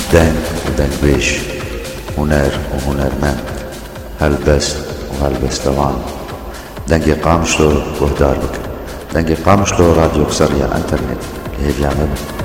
دنگ ودنگبيش، هنر وهنرمند، هلبست وهلبستوان. دنگی قامشلو وهدار بك، دنگی قامشلو راديو قصرية الانترنت اللي هي بيعمل